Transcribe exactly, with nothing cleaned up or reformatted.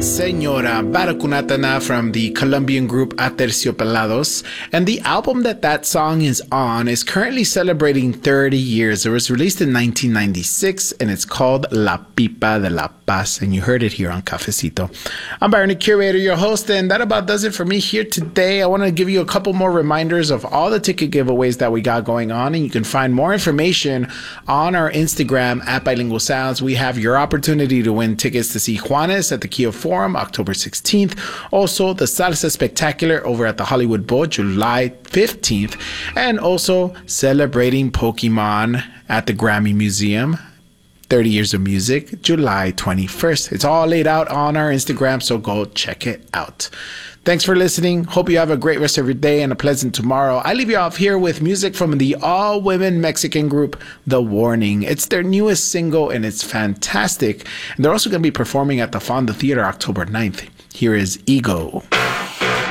Señora Baracunatana from the Colombian group Aterciopelados. And the album that that song is on is currently celebrating thirty years. It was released in nineteen ninety-six and it's called La Pipa de la Paz. And you heard it here on Cafecito. I'm Byron, the curator, your host, and that about does it for me here today. I want to give you a couple more reminders of all the ticket giveaways that we got going on. And you can find more information on our Instagram at Bilingual Sounds. We have your opportunity to win tickets to see Juanes at the Kia Forum, October sixteenth. Also, the Salsa Spectacular over at the Hollywood Bowl, July fifteenth. And also, celebrating Pokemon at the Grammy Museum, thirty years of music, July twenty-first. It's all laid out on our Instagram, so go check it out. Thanks for listening. Hope you have a great rest of your day and a pleasant tomorrow. I leave you off here with music from the all-women Mexican group, The Warning. It's their newest single, and it's fantastic. And they're also going to be performing at the Fonda Theater October ninth. Here is Ego.